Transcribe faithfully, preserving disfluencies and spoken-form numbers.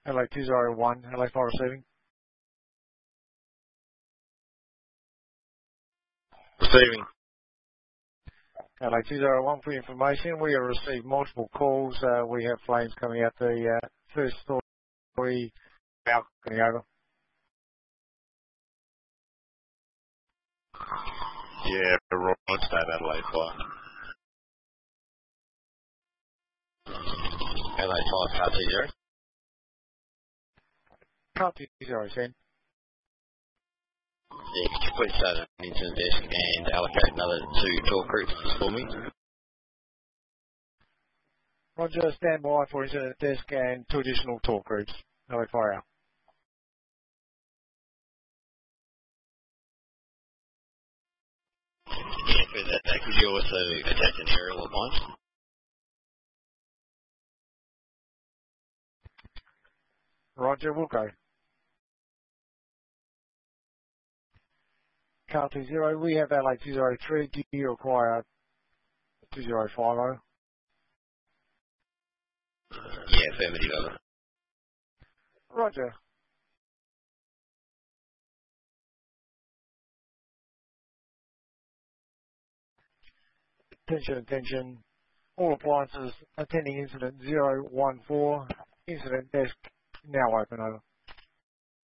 L A two zero one, L A five receiving. Receiving. L A two zero one, for your information, we have received multiple calls. Uh, we have flames coming out the uh, first story balcony over. Yeah, Roger that, Adelaide five. L A five, car two zero. Car two zero, ten. Yeah, could you please start an incident desk and allocate another two talk groups for me? Roger, stand by for incident desk and two additional talk groups. L A five out. Yeah, for that, uh, could you also attach an aerial at once? Roger, we'll go. Car two zero, we have L A two zero three. Do you require two zero five zero? Yeah, affirmative, over. Roger. Attention, attention. All appliances attending incident zero one four. Incident desk now open, over.